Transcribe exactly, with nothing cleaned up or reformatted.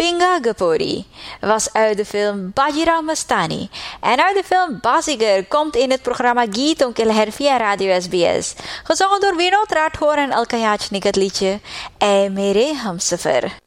Pinga Gapuri was uit de film Bajirao Mastani. En uit de film Bazigar komt in het programma Geeton Kilher via Radio S B S. Gezongen door Vinod Rathore en Alka Yachnik het liedje E Mere Hamsafar.